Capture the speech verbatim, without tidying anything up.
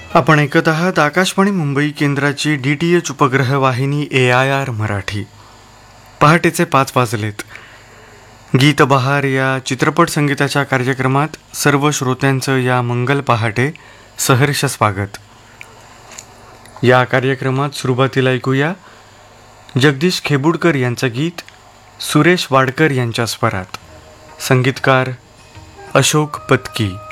आपण ऐकत आहात आकाशवाणी मुंबई केंद्राची डी टी एच उपग्रह वाहिनी ए आय आर मराठी. पहाटेचे पाच वाजलेत. गीत बहार या चित्रपट संगीताच्या कार्यक्रमात सर्व श्रोत्यांचं या मंगल पहाटे सहर्ष स्वागत. या कार्यक्रमात सुरुवातीला ऐकूया जगदीश खेबुडकर यांचं गीत सुरेश वाडकर यांच्या स्वरात. संगीतकार अशोक पत्की.